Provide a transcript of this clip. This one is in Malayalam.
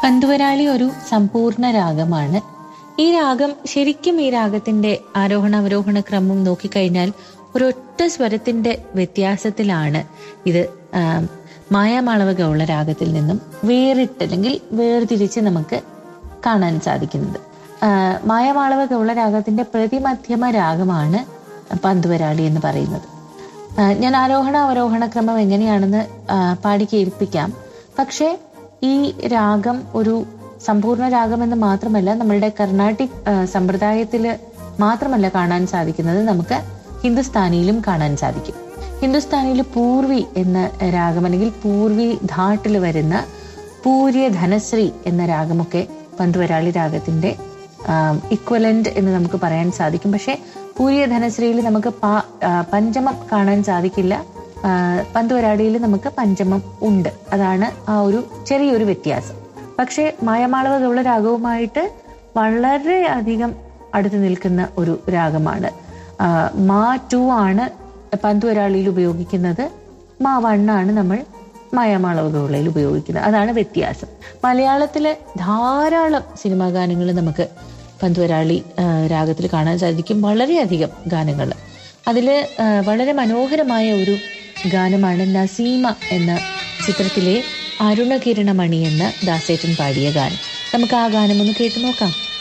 പന്തുവരാളി ഒരു സമ്പൂർണ്ണ രാഗമാണ്. ഈ രാഗം ശരിക്കും ഈ രാഗത്തിന്റെ ആരോഹണ അവരോഹണ ക്രമം നോക്കിക്കഴിഞ്ഞാൽ ഒരൊറ്റ സ്വരത്തിന്റെ വ്യത്യാസത്തിലാണ് ഇത് മായാമാളവ ഗൗള രാഗത്തിൽ നിന്നും വേറിട്ട് അല്ലെങ്കിൽ വേർതിരിച്ച് നമുക്ക് കാണാൻ സാധിക്കുന്നത്. മായാമാളവ ഗൗള രാഗത്തിന്റെ പ്രതിമധ്യമ രാഗമാണ് പന്തുവരാളി എന്ന് പറയുന്നത്. ഞാൻ ആരോഹണ അവരോഹണ ക്രമം എങ്ങനെയാണെന്ന് പാടി കേൾപ്പിക്കാം. പക്ഷേ ഈ രാഗം ഒരു സമ്പൂർണ്ണ രാഗമെന്ന് മാത്രമല്ല, നമ്മളുടെ കർണാട്ടിക് സമ്പ്രദായത്തിൽ മാത്രമല്ല കാണാൻ സാധിക്കുന്നത്, നമുക്ക് ഹിന്ദുസ്ഥാനിയിലും കാണാൻ സാധിക്കും. ഹിന്ദുസ്ഥാനിയിൽ പൂർവി എന്ന രാഗം അല്ലെങ്കിൽ പൂർവി ധാട്ടിൽ വരുന്ന പൂര്യ ധനശ്രീ എന്ന രാഗമൊക്കെ പന്തുവരാളി രാഗത്തിന്റെ ഇക്വലന്റ് എന്ന് നമുക്ക് പറയാൻ സാധിക്കും. പക്ഷെ പൂര്യ ധനശ്രീയിൽ നമുക്ക് പഞ്ചമം കാണാൻ സാധിക്കില്ല. പന്തുവരാളിയിൽ നമുക്ക് പഞ്ചമം ഉണ്ട്. അതാണ് ആ ഒരു ചെറിയൊരു വ്യത്യാസം. പക്ഷെ മായാമാളവ ഗൗള രാഗവുമായിട്ട് വളരെ അധികം അടുത്ത് നിൽക്കുന്ന ഒരു രാഗമാണ്. മാ 2 ആണ് പന്തുവരാളിയിൽ ഉപയോഗിക്കുന്നത്, മാ 1 ആണ് നമ്മൾ മായാമാളവ ഗൗളയിൽ ഉപയോഗിക്കുന്നത്. അതാണ് വ്യത്യാസം. മലയാളത്തിലെ ധാരാളം സിനിമാ ഗാനങ്ങൾ നമുക്ക് പന്തുവരാളി രാഗത്തിൽ കാണാൻ സാധിക്കും. വളരെയധികം ഗാനങ്ങൾ. അതിൽ വളരെ മനോഹരമായ ഒരു ഗാനമാണ് നസീമ എന്ന ചിത്രത്തിലെ അരുണകിരണമണി എന്ന ദാസേട്ടൻ പാടിയ ഗാനം. നമുക്ക് ആ ഗാനം ഒന്ന് കേട്ടു നോക്കാം.